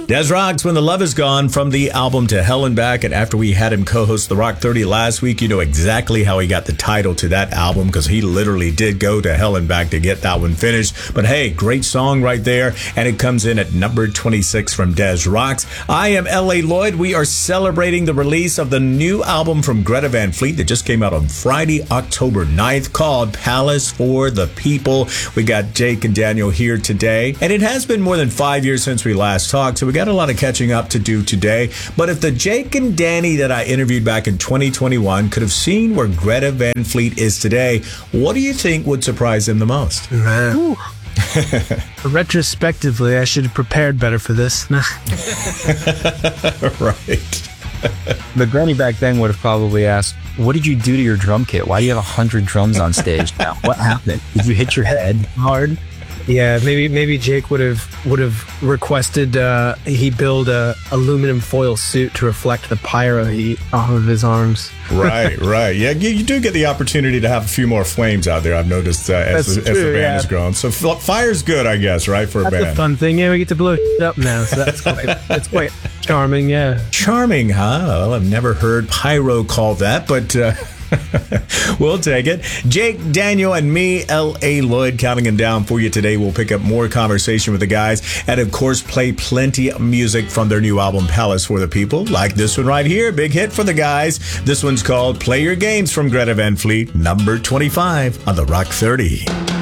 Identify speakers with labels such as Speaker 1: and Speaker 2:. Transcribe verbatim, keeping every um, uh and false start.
Speaker 1: Des Rocks, When the Love Is Gone, from the album To Hell and Back. And after we had him co-host the Rock thirty last week, you know exactly how he got the title to that album, because he literally did go to hell and back to get that one finished. But hey, great song right there. And it comes in at number twenty-six from Des Rocks. I am L A. Lloyd. We are celebrating the release of the new album from Greta Van Fleet that just came out on Friday, October ninth, called Palace for the People. We got Jake and Daniel here today. And it has been more than five years since we last talked, so we got a lot of catching up to do today. But if the Jake and Danny that I interviewed back in twenty twenty-one could have seen where Greta Van Fleet is today, what do you think would surprise them the most?
Speaker 2: Right. Retrospectively, I should have prepared better for this.
Speaker 1: Right.
Speaker 3: The granny back then would have probably asked, what did you do to your drum kit? Why do you have a hundred drums on stage now? What happened? Did you hit your head hard?
Speaker 2: Yeah, maybe maybe Jake would have would have requested uh, he build a aluminum foil suit to reflect the pyro heat off of his arms.
Speaker 1: Right, right. Yeah, you, you do get the opportunity to have a few more flames out there, I've noticed, uh, as, the,
Speaker 2: true,
Speaker 1: as the band
Speaker 2: yeah.
Speaker 1: has grown. So f- fire's good, I guess, right, for a
Speaker 2: That's
Speaker 1: band.
Speaker 2: a fun thing. Yeah, we get to blow up now, so that's quite, that's quite charming, yeah.
Speaker 1: Charming, huh? Well, I've never heard pyro called that, but... Uh, we'll take it. Jake, Daniel, and me, L A. Lloyd, counting them down for you today. We'll pick up more conversation with the guys and, of course, play plenty of music from their new album, Palace for the People, like this one right here. Big hit for the guys. This one's called Play Your Games from Greta Van Fleet, number twenty-five on the Rock thirty.